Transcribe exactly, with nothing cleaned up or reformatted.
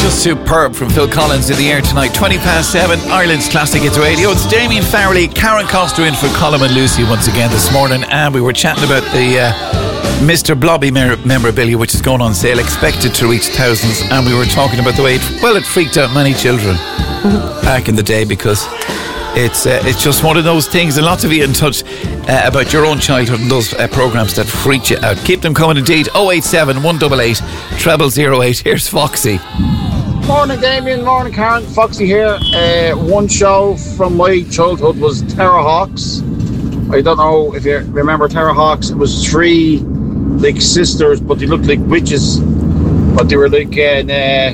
Superb from Phil Collins in the air tonight. twenty past seven, Ireland's Classic Hits Radio. It's Damien Farrelly, Karen Coster in for Colin and Lucy once again this morning, and we were chatting about the uh, Mister Blobby mer- memorabilia, which is going on sale, expected to reach thousands, and we were talking about the way it, well, it freaked out many children back in the day, because it's uh, it's just one of those things, and lots of you in touch uh, about your own childhood and those uh, programmes that freaked you out. Keep them coming indeed. oh eight seven, one eight eight, zero zero zero eight. Here's Foxy. Morning Damien, morning Karen, Foxy here. Uh, one show from my childhood was Terrahawks. I don't know if you remember Terrahawks. It was three like sisters, but they looked like witches, but they were like in uh,